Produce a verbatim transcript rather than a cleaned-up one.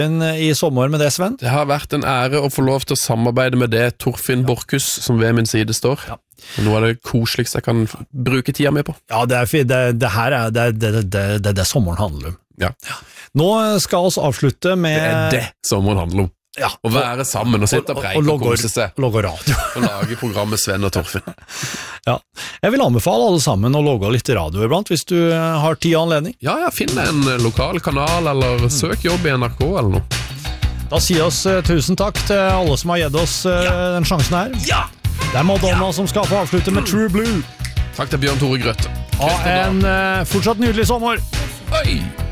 I sommer med det, Sven? Det har vært en ære å få lov til å samarbeide med det Torfinn Borchhus, som ved min side står. Ja. Noe av det koseligste jeg kan bruke tida med på. Ja, det, er, det, det her er det, det, det, det, det sommeren handler om. Ja. Ja. Nå skal vi avslutte med... Det er det sommeren handler om. Ja. Å være sammen og sitte og preike og, og, og kose seg. Og logge radio. Og lage programmet Sven og Torfinn. Ja. Jeg vil anbefale alle sammen å logge litt radio iblant, hvis du har tid og anledning. Ja, ja, finn en lokal kanal, eller søk jobb i N R K eller noe. Da sier oss uh, tusen takk til alle som har gitt oss uh, ja. den sjansen her. Ja! Det er Madonna ja. som skal få avslutte med True Blue. Takk til Bjørn Tore Grøtte. Ha en uh, fortsatt nydelig sommer. Oi!